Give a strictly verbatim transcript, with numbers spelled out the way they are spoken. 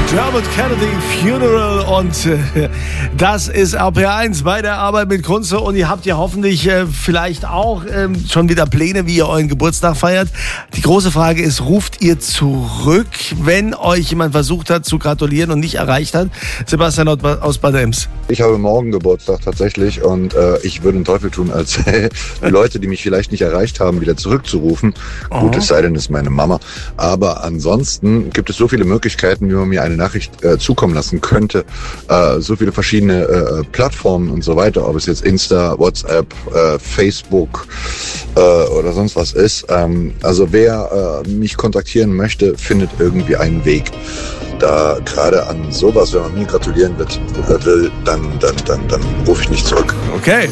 Dermot Kennedy Funeral und äh, das ist R P eins bei der Arbeit mit Kunze und ihr habt ja hoffentlich äh, vielleicht auch äh, schon wieder Pläne, wie ihr euren Geburtstag feiert. Die große Frage ist, ruft ihr zurück, wenn euch jemand versucht hat zu gratulieren und nicht erreicht hat? Sebastian aus Bad Ems. Ich habe morgen Geburtstag tatsächlich und äh, ich würde den Teufel tun, als äh, die Leute, die mich vielleicht nicht erreicht haben, wieder zurückzurufen. Oh. Gut, es sei denn, es ist meine Mama. Aber ansonsten gibt es so viele Möglichkeiten, wie man mir eine Nachricht äh, zukommen lassen könnte. Äh, so viele verschiedene äh, Plattformen und so weiter, ob es jetzt Insta, WhatsApp, äh, Facebook äh, oder sonst was ist. Ähm, also wer äh, mich kontaktieren möchte, findet irgendwie einen Weg. Da gerade an sowas, wenn man mir gratulieren wird, äh, will, dann, dann, dann, dann rufe ich nicht zurück. Okay.